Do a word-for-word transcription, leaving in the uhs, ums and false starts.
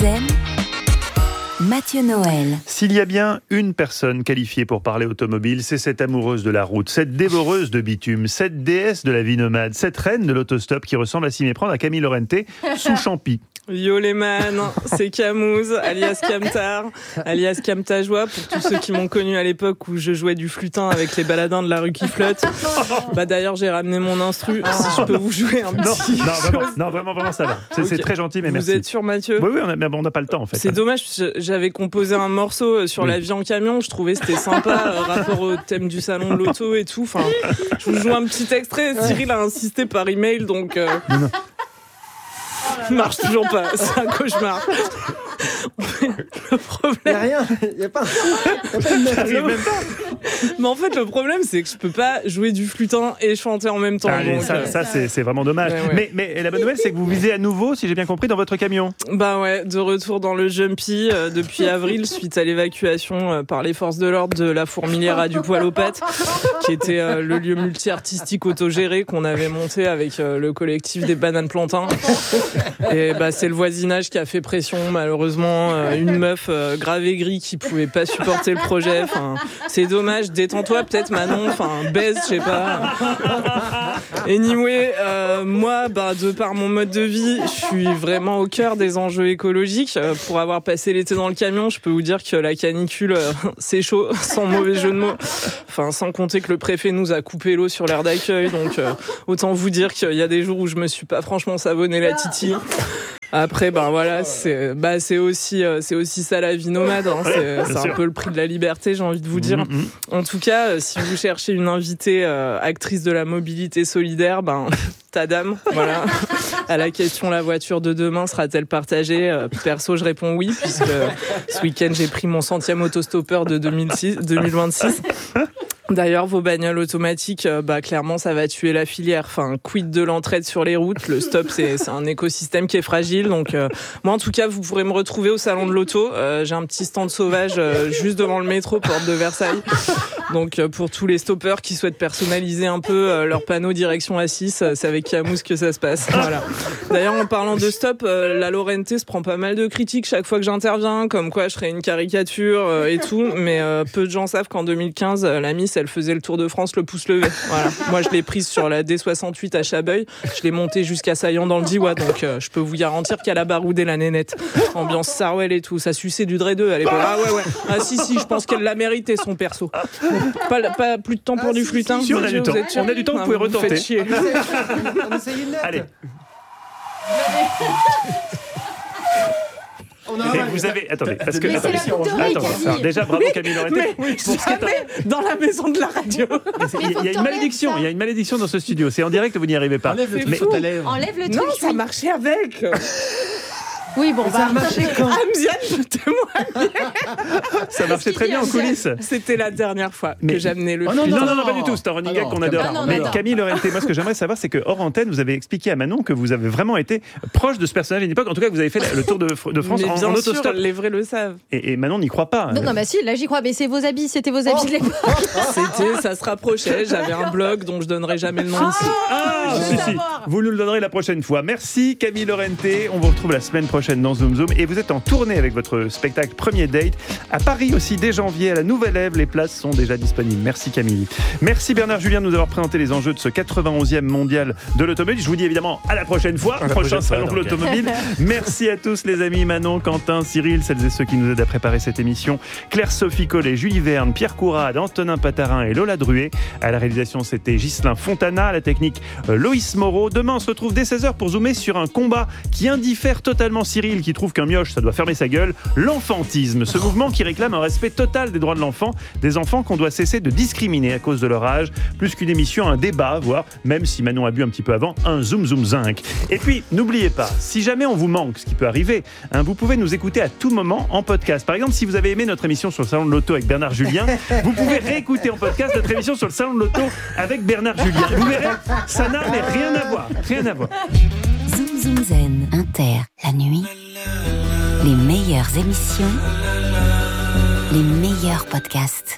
Zen, Mathieu Noël. S'il y a bien une personne qualifiée pour parler automobile, c'est cette amoureuse de la route, cette dévoreuse de bitume, cette déesse de la vie nomade, cette reine de l'autostop qui ressemble à s'y méprendre à Camille Lorente sous Champy. Yo les man, c'est Camouze, alias Camtar, alias Camtajoie, pour tous ceux qui m'ont connu à l'époque où je jouais du flutin avec les baladins de la rue qui flottent. Bah d'ailleurs j'ai ramené mon instru, si je peux vous jouer un petit... Non, non, vraiment, non vraiment, vraiment ça va. C'est, okay. c'est très gentil, mais vous merci. Vous êtes sûr Mathieu ? Oui, oui, on n'a on a pas le temps en fait. C'est dommage, j'avais composé un morceau sur oui. la vie en camion, je trouvais que c'était sympa, euh, rapport au thème du salon de l'auto et tout. Enfin, je vous joue un petit extrait, Cyril a insisté par email, donc... Euh... Non, non. Marche toujours pas, c'est un cauchemar. Le problème... Il n'y a rien, il n'y a pas... Y a pas de même pas. Mais en fait, le problème, c'est que je peux pas jouer du flutin et chanter en même temps. Ah, donc, ça, euh... ça c'est, c'est vraiment dommage. Ouais, ouais. Mais, mais la bonne nouvelle, c'est que vous visez à nouveau, si j'ai bien compris, dans votre camion. Bah ouais, de retour dans le Jumpy euh, depuis avril, suite à l'évacuation euh, par les forces de l'ordre de la fourmilière à du poil aux pattes, qui était euh, le lieu multi-artistique autogéré qu'on avait monté avec euh, le collectif des Bananes Plantains. Et bah, c'est le voisinage qui a fait pression, malheureusement. Euh, une meuf euh, grave aigrie qui pouvait pas supporter le projet. Enfin, c'est dommage, détends-toi peut-être Manon, enfin, baise, je sais pas. Anyway, euh, moi, bah, de par mon mode de vie, je suis vraiment au cœur des enjeux écologiques. Euh, pour avoir passé l'été dans le camion, je peux vous dire que la canicule, euh, c'est chaud, sans mauvais jeu de mots. Enfin, sans compter que le préfet nous a coupé l'eau sur l'aire d'accueil, donc euh, autant vous dire qu'il y a des jours où je me suis pas franchement savonné la titi. Après, ben voilà, c'est, bah, c'est aussi, euh, c'est aussi ça la vie nomade. Hein. C'est, c'est un peu le prix de la liberté, j'ai envie de vous dire. Mm-hmm. En tout cas, euh, si vous cherchez une invitée euh, actrice de la mobilité solidaire, ben ta dame, voilà. À la question la voiture de demain sera-t-elle partagée ? euh, Perso, je réponds oui, puisque euh, ce week-end j'ai pris mon centième autostoppeur de deux mille vingt-six. D'ailleurs, vos bagnoles automatiques, euh, bah clairement, ça va tuer la filière. Enfin, quid de l'entraide sur les routes. Le stop, c'est, c'est un écosystème qui est fragile. Donc, euh, moi, en tout cas, vous pourrez me retrouver au salon de l'auto. Euh, j'ai un petit stand sauvage euh, juste devant le métro, porte de Versailles. Donc, euh, pour tous les stoppeurs qui souhaitent personnaliser un peu euh, leur panneau direction A six, euh, c'est avec Camouze que ça se passe. Voilà. D'ailleurs, en parlant de stop, euh, la Lorente se prend pas mal de critiques chaque fois que j'interviens, comme quoi je serais une caricature euh, et tout. Mais euh, peu de gens savent qu'en deux mille quinze, euh, la Miss, elle faisait le Tour de France le pouce levé. Voilà. Moi, je l'ai prise sur la D soixante-huit à Chabeuil. Je l'ai montée jusqu'à Saillant dans le Diois. Donc, euh, je peux vous garantir qu'elle a baroudé la nénette. Ambiance Sarwell et tout. Ça suçait du Dre deux à l'époque. Ah ouais, ouais. Ah si, si, je pense qu'elle l'a mérité, son perso. Pas, pas plus de temps pour ah, du si, flutin. Si, si, on a du temps. On a du temps, vous pouvez retenter. Faites chier. On essaye une note. Allez. On a vous avez attendez parce que mais attendez, c'est la victoire, attends, alors, déjà bravo Camille Lorente. Mais oui, jamais dans la maison de la radio. Il y, y a une malédiction, il y a une malédiction dans ce studio. C'est en direct, vous n'y arrivez pas. Enlève le mais truc, Enlève le truc. Non, ça marchait avec. Oui, bon, ça a marché quand Amziane peut témoigner. Ça marchait très bien en coulisses. C'était la dernière fois mais... que j'amenais le oh, film. non, non, non, non, pas du tout. C'est un running gag qu'on adore. non, non, mais non. Camille Lorente, moi, ce que j'aimerais savoir, c'est que hors antenne, vous avez expliqué à Manon que vous avez vraiment été proche de ce personnage à une époque. En tout cas, que vous avez fait le tour de, de France mais en, bien en sûr, autostop. Les vrais le savent. Et, et Manon n'y croit pas. Non, non, bah si, là j'y crois. Mais c'est vos habits, c'était vos habits oh. de l'époque. C'était, ça se rapprochait. J'avais un blog dont je donnerai jamais le nom ah, ici. Ah, si, si. Vous nous le donnerez la prochaine fois. Merci Camille Lorente. On vous retrouve la semaine prochaine dans Zoom Zoom. Et vous êtes en tournée avec votre spectacle Premier Date à Paris aussi dès janvier à la Nouvelle Ève. Les places sont déjà disponibles. Merci Camille. Merci Bernard Julien de nous avoir présenté les enjeux de ce quatre-vingt-onzième mondial de l'automobile. Je vous dis évidemment à la prochaine fois, la prochain prochaine salon fois, de l'automobile. Merci à tous les amis, Manon, Quentin, Cyril, celles et ceux qui nous aident à préparer cette émission. Claire-Sophie Collet, Julie Verne, Pierre Courade, Antonin Patarin et Lola Druet. À la réalisation, c'était Ghislain Fontana. À la technique, euh, Loïs Moreau. Demain, on se retrouve dès seize heures pour zoomer sur un combat qui indiffère totalement Cyril, qui trouve qu'un mioche, ça doit fermer sa gueule. L'enfantisme, ce mouvement qui réclame un respect total des droits de l'enfant, des enfants qu'on doit cesser de discriminer à cause de leur âge. Plus qu'une émission, un débat, voire, même si Manon a bu un petit peu avant, un zoom zoom zinc. Et puis, n'oubliez pas, si jamais on vous manque, ce qui peut arriver, hein, vous pouvez nous écouter à tout moment en podcast. Par exemple, si vous avez aimé notre émission sur le salon de l'auto avec Bernard Julien, vous pouvez réécouter en podcast notre émission sur le salon de l'auto avec Bernard Julien. Vous verrez, ça n'a mais rien à voir, rien à voir. Zoom Zoom Zen, Inter, la nuit, les meilleures émissions, les meilleurs podcasts.